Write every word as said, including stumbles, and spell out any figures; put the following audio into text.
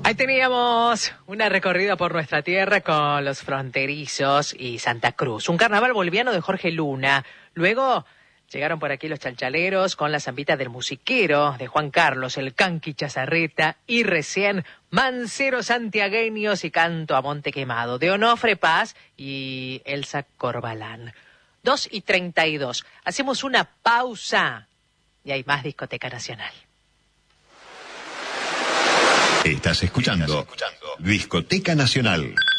Ahí teníamos una recorrida por nuestra tierra con los fronterizos y Santa Cruz. Un carnaval boliviano de Jorge Luna. Luego llegaron por aquí los chalchaleros con la zambita del musiquero de Juan Carlos, el canqui Chazarreta y recién manceros santiagueños y canto a Monte Quemado de Onofre Paz y Elsa Corbalán. Dos y treinta y dos. Hacemos una pausa y hay más Discoteca Nacional. Estás escuchando, Estás escuchando Discoteca Nacional.